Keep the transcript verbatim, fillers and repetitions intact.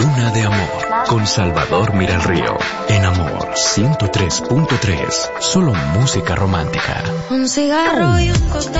Luna de Amor, con Salvador Miralrío. En Amor ciento tres punto tres, solo música romántica. Un cigarro y un cóctel.